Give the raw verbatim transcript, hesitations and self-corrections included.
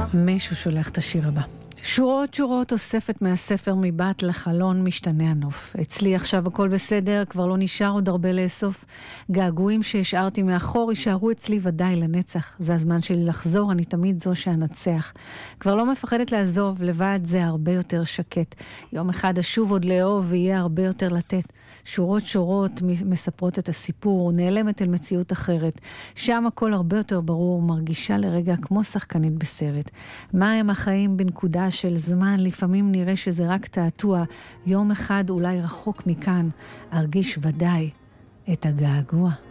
מישהו שולח את השיר הבא. שורות שורות אוספת מהספר מבט לחלון משתנה הנוף. אצלי עכשיו הכל בסדר, כבר לא נשאר עוד הרבה לאסוף. געגועים שהשארתי מאחור יישארו אצלי ודאי לנצח. זה הזמן שלי לחזור, אני תמיד זו שאנצח. כבר לא מפחדת לעזוב, לבד זה הרבה יותר שקט. יום אחד אשוב עוד לאהוב ויהיה הרבה יותר לתת. שורות שורות מספרות את הסיפור, נעלמת אל מציאות אחרת. שם הכל הרבה יותר ברור, מרגישה לרגע כמו שחקנית בסרט. מה הם החיים בנקודה של זמן? לפעמים נראה שזה רק תעתוע. יום אחד אולי רחוק מכאן, ארגיש ודאי את הגעגוע.